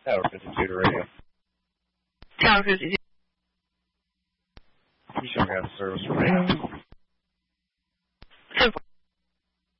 Tower 52 to radio. Tower 52. You showing got service for radio.